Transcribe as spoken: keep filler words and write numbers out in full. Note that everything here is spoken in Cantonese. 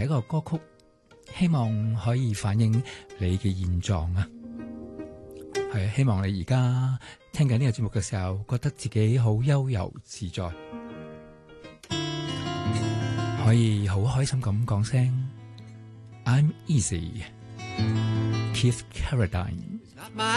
個歌曲，希望可以反映你嘅現狀啊。係希望你而家聽緊呢個節目嘅時候，覺得自己好悠遊自在，可以好開心咁講聲 I'm easy，Keith Carradine。